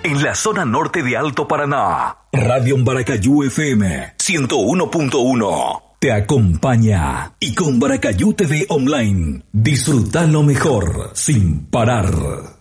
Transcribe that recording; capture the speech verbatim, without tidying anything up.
en la zona norte de Alto Paraná. Radio Baracayú F M ciento uno punto uno te acompaña. Y con Baracayú T V Online, disfruta lo mejor sin parar.